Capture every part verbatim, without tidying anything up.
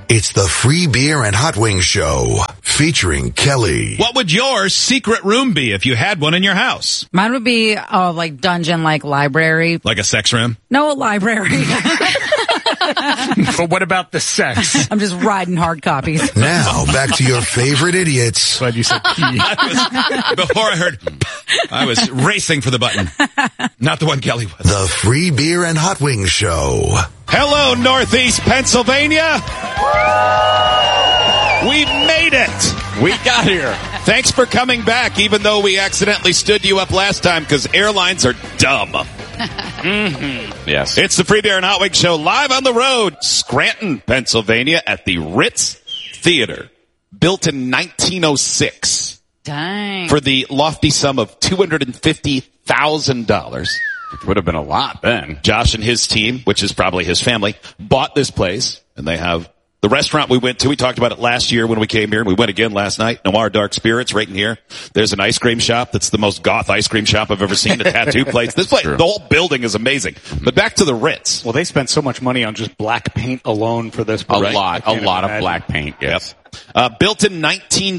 It's the Free Beer and Hot Wings Show featuring Kelly. What would your secret room be if you had one in your house? Mine would be, oh, like dungeon-like library. Like a sex room? No, a library. But what about the sex? I'm just riding hard copies. Now, back to your favorite idiots. Glad you said pee. I was, before I heard, I was racing for the button. Not the one Kelly was. The Free Beer and Hot Wings Show. Hello, Northeast Pennsylvania. We made it. We got here. Thanks for coming back, even though we accidentally stood you up last time because airlines are dumb. Mm-hmm. Yes. It's the Free Beer and Hot Wings Show live on the road, Scranton, Pennsylvania, at the Ritz Theater, built in nineteen oh six. Dang. For the lofty sum of two hundred fifty thousand dollars. It would have been a lot then. Josh and his team, which is probably his family, bought this place, and they have the restaurant we went to. We talked about it last year when we came here, and we went again last night. Noir Dark Spirits right in here. There's an ice cream shop that's the most goth ice cream shop I've ever seen. A tattoo place. This place, the whole building is amazing. But back to the Ritz. Well, they spent so much money on just black paint alone for this. A Right? lot, a lot imagine. of black paint. Yes. Uh, built in nineteen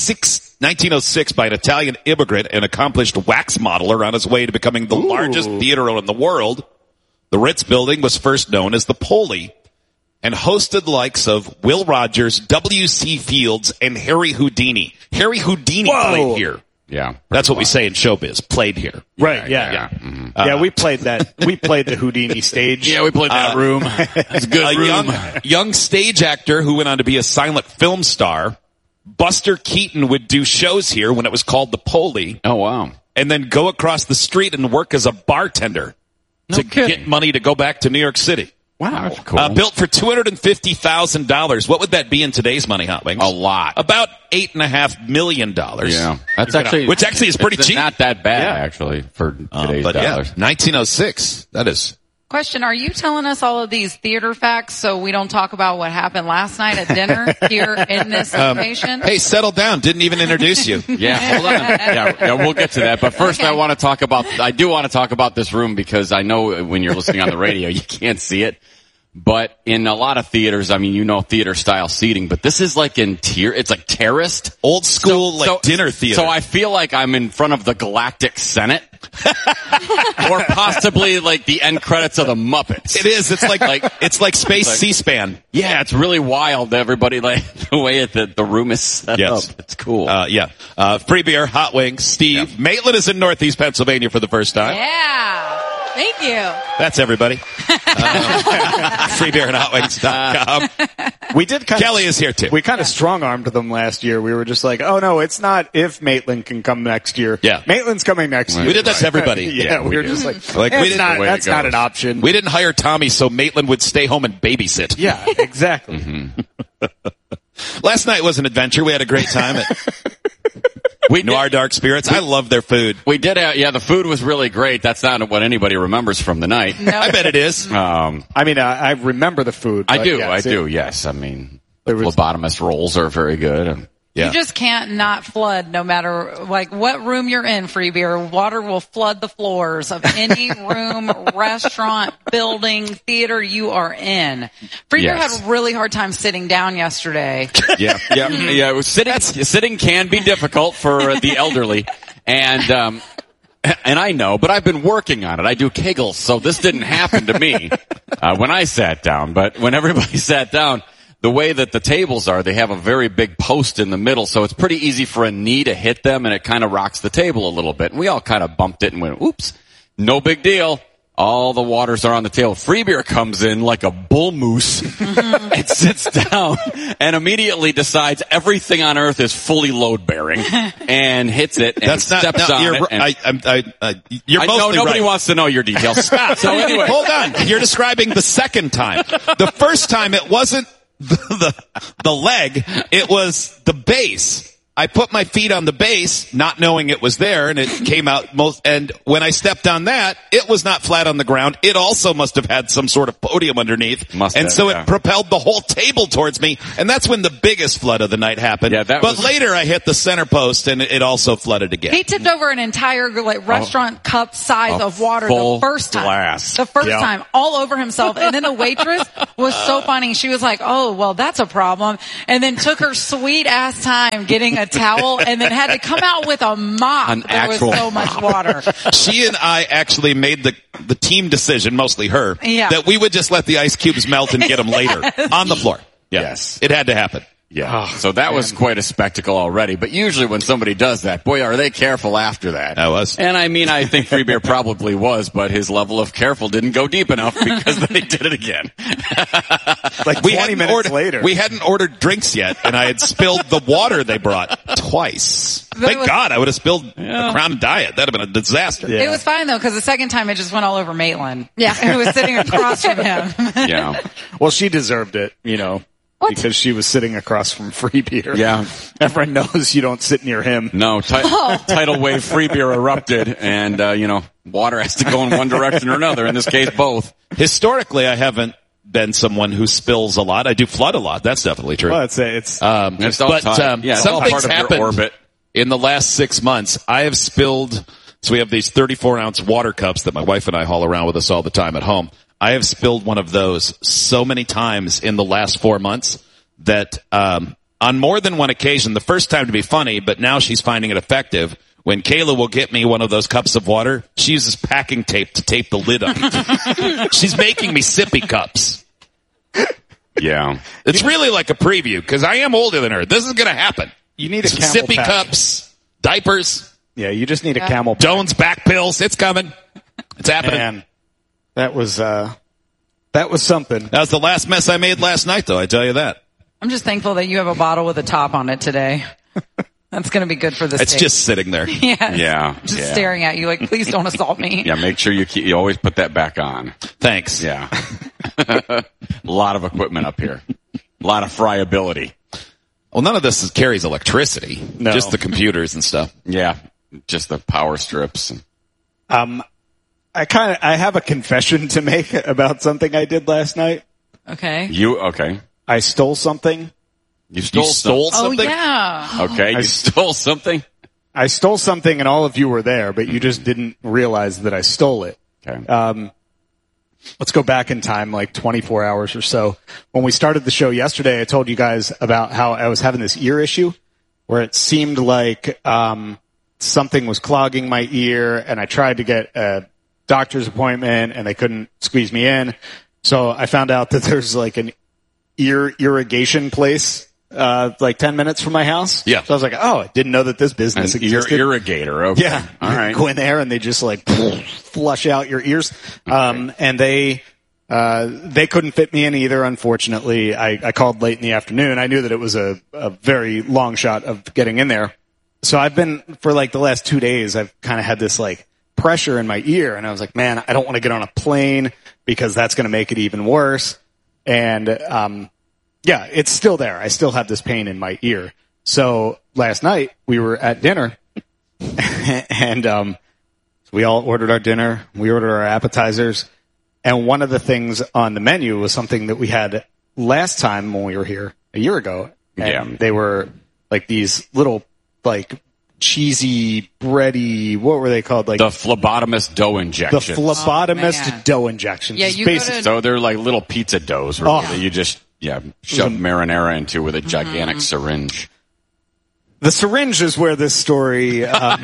oh six by an Italian immigrant and accomplished wax modeler on his way to becoming the Ooh. largest theater in the world. The Ritz building was first known as the Poli and hosted the likes of Will Rogers, W C Fields, and Harry Houdini. Harry Houdini Whoa. played here. Yeah. That's what we say in showbiz. Played here. Right, yeah. Yeah. Yeah, Mm-hmm. yeah we played that. We played the Houdini stage. Yeah, we played that Uh, room. It's a good A room. young, young stage actor who went on to be a silent film star. Buster Keaton would do shows here when it was called the Poli, Oh, wow. and then go across the street and work as a bartender No to kidding. get money to go back to New York City. Wow. That's cool. Uh, built for two hundred fifty thousand dollars. What would that be in today's money, Hot Wings? A lot. About eight and a half million dollars. Yeah. That's actually, Which actually is pretty it's cheap. not that bad, Yeah. actually, for Uh, today's but dollars. yeah, nineteen oh six. That is. Question, are you telling us all of these theater facts so we don't talk about what happened last night at dinner here in this location? Hey, settle down. Didn't even introduce you. Yeah, hold on. Yeah, yeah, we'll get to that. But first, Okay. I want to talk about. I do want to talk about this room because I know when you're listening on the radio, you can't see it. But in a lot of theaters, I mean, you know, theater style seating. But this is like in tier. It's like terraced, Old school, like dinner theater. So I feel like I'm in front of the Galactic Senate, or possibly like the end credits of the Muppets. It is. It's like, Like- it's like space like- C-SPAN. Yeah, it's really wild. Everybody, like the way the the room is set Yes. up. It's cool. Uh, yeah. Uh, free beer, hot wings. Steve Maitland is in Northeast Pennsylvania for the first time. Yeah. Thank you. That's everybody. Uh, free beer and hot wings dot com. We did kind Kelly of, is here too. We kind of strong-armed them last year. We were just like, oh no, it's not if Maitland can come next year. Yeah. Maitland's coming next year. We did that to everybody. yeah, Yeah, we, we were do. just like, Like, eh, we it's didn't- not, the way it that's not goes. an option. We didn't hire Tommy so Maitland would stay home and babysit. yeah, exactly. Mm-hmm. Last night was an adventure. We had a great time at we Noir did, Dark Spirits. I love their food. we did. Have, yeah, the food was really great. That's not what anybody remembers from the night. No. I bet it is. Um, I mean, I, I remember the food. I but do. yes, I it- do. Yes. I mean, There was- phlebotomist rolls are very good. And Yeah. You just can't not flood no matter, like, what room you're in, free beer. Water will flood the floors of any room, restaurant, building, theater you are in. Free beer Yes. had a really hard time sitting down yesterday. yeah, yeah, yeah. It was sitting, sitting can be difficult for uh, the elderly, and um, and I know, but I've been working on it. I do Kegels, so this didn't happen to me uh, when I sat down. But when everybody sat down, the way that the tables are, they have a very big post in the middle, so it's pretty easy for a knee to hit them, and it kind of rocks the table a little bit. And we all kind of bumped it and went, oops, no big deal. All the waters are on the table. Free beer comes in like a bull moose and sits down and immediately decides everything on earth is fully load bearing and hits it and That's not. steps No, on you're, it. And, I, I'm, I, uh, you're I know mostly nobody right. wants to know your details. Stop. So anyway, Hold on. You're describing the second time. The first time it wasn't the, the, the leg. It was the base. I put my feet on the base, not knowing it was there, and it came out most, and when I stepped on that, it was not flat on the ground. It also must have had some sort of podium underneath. Must and have, so yeah. it propelled the whole table towards me, and that's when the biggest flood of the night happened. Yeah, that but was... later I hit the center post, and it also flooded again. He tipped over an entire like restaurant oh, cup size of water the first time. Glass. The first yeah. time, all over himself. And then the waitress was so funny. She was like, oh, well, that's a problem. And then took her sweet ass time getting a towel and then had to come out with a mop. An there actual was so much water. She and I actually made the the team decision, mostly her, yeah. that we would just let the ice cubes melt and get them later yes. on the floor. Yeah. Yes. It had to happen. Yeah. Oh, so that man. was quite a spectacle already. But usually when somebody does that, boy, are they careful after that. I was. And I mean, I think Free Beer probably was, but his level of careful didn't go deep enough because they did it again. Like we twenty minutes ordered, later. We hadn't ordered drinks yet, and I had spilled the water they brought twice. That Thank was, God I would have spilled yeah. a Crown Diet. That'd have been a disaster. Yeah. It was fine though, because the second time it just went all over Maitland. Yeah. Who was sitting across from him. Yeah. Well, she deserved it, you know. What? Because she was sitting across from Free Beer. Yeah. Everyone knows you don't sit near him. No, ti- Oh. tidal wave Free Beer erupted, and, uh, you know, water has to go in one direction or another, in this case, both. Historically, I haven't been someone who spills a lot. I do flood a lot. That's definitely true. Well, it's, it's, Um, It's all but tied. um, Yeah, it's all something's part of your happened orbit. in the last six months. I have spilled. So we have these thirty-four ounce water cups that my wife and I haul around with us all the time at home. I have spilled one of those so many times in the last four months that um, on more than one occasion, the first time to be funny, but now she's finding it effective. When Kayla will get me one of those cups of water, she uses packing tape to tape the lid on it. She's making me sippy cups. Yeah. It's really like a preview, because I am older than her. This is going to happen. you need a camel Sippy pack. cups, diapers, Yeah, you just need a camel pack. Jones back pills. It's coming. It's happening. Man, that was, uh, that was something. That was the last mess I made last night, though. I tell you that. I'm just thankful that you have a bottle with a top on it today. That's going to be good for this. It's state. just sitting there. yeah, Yeah. just yeah. staring at you like, please don't assault me. Yeah, make sure you keep, you always put that back on. Thanks. Yeah. A lot of equipment up here. A lot of friability. Well, none of this is, carries electricity. No. Just the computers and stuff. Yeah. Just the power strips. Um, I kind of, I have a confession to make about something I did last night. Okay. You, okay. I stole something. You stole, You stole Oh something? yeah. some- Okay. You stole something? I stole something and all of you were there, but you just didn't realize that I stole it. Okay. Um, let's go back in time, like twenty-four hours or so. When we started the show yesterday, I told you guys about how I was having this ear issue where it seemed like, um, something was clogging my ear, and I tried to get a doctor's appointment and they couldn't squeeze me in. So I found out that there's like an ear irrigation place, uh, like ten minutes from my house. Yeah. So I was like, oh, I didn't know that this business An ear existed. irrigator. Okay. Yeah. All You right. go in there and they just like flush out your ears. Um, and they, uh, they couldn't fit me in either, unfortunately. I, I called late in the afternoon. I knew that it was a, a very long shot of getting in there. So I've been, for like the last two days, I've kind of had this like pressure in my ear. And I was like, man, I don't want to get on a plane because that's going to make it even worse. And, um, yeah, it's still there. I still have this pain in my ear. So last night we were at dinner and, um, we all ordered our dinner. We ordered our appetizers. And one of the things on the menu was something that we had last time when we were here a year ago. And Yeah. they were like these little, like, cheesy, bready, what were they called? Like The phlebotomist dough the injections. phlebotomist Oh, man. dough injections. Yeah, It's you go basic- to- So they're like little pizza doughs really, Oh. that you just, yeah, shove marinara into with a gigantic Mm-hmm. syringe. The syringe is where this story um,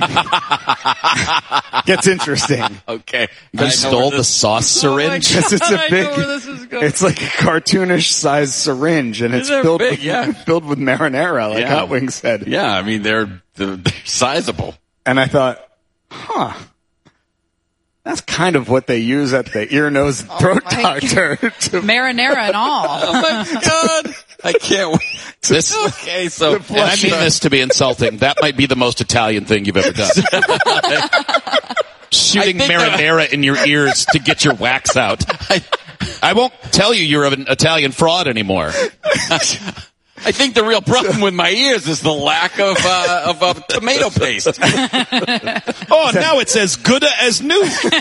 gets interesting. Okay. You stole the sauce syringe? Because it's a I big, know where this is going. it's like a cartoonish sized syringe, and it's They're filled big, with, yeah. filled with marinara, like Yeah. Hot Wings said. Yeah, I mean, they're, they're, they're sizable. And I thought, huh, that's kind of what they use at the ear, nose, and throat my doctor. to- Marinara and all. God, I can't wait. This, Okay, so, and I mean this to be insulting. That might be the most Italian thing you've ever done. Shooting I think that- marinara in your ears to get your wax out. I, I won't tell you you're an Italian fraud anymore. I think the real problem with my ears is the lack of uh, of uh, tomato paste. Oh, now it's as good as new.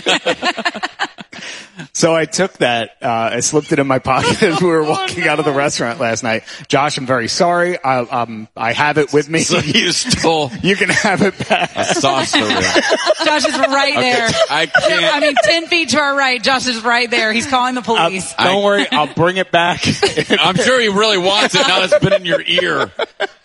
So I took that, uh, I slipped it in my pocket as we were walking out of the restaurant last night. Josh, I'm very sorry. I, um, I have it with me. So you stole You can have it back. a saucer. Josh is right there. I can't. I mean, ten feet to our right. Josh is right there. He's calling the police. Uh, don't worry, I'll bring it back. I'm sure he really wants it now that it's been in your ear.